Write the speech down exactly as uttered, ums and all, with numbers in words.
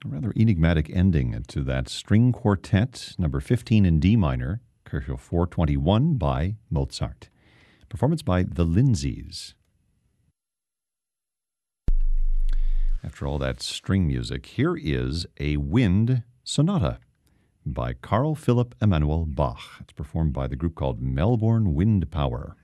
A rather enigmatic ending to that string quartet, number fifteen in D minor, Kerschel four twenty-one by Mozart. Performance by the Lindsays. After all that string music, here is a wind sonata by Carl Philipp Emanuel Bach. It's performed by the group called Melbourne Wind Power.